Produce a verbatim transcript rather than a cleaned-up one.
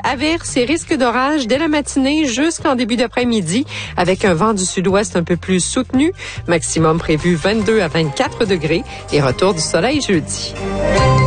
averses et risques d'orage dès la matinée jusqu'en début d'après-midi avec un vent du sud-ouest un peu plus soutenu. Maximum prévu vingt-deux à vingt-quatre degrés et retour du soleil jeudi.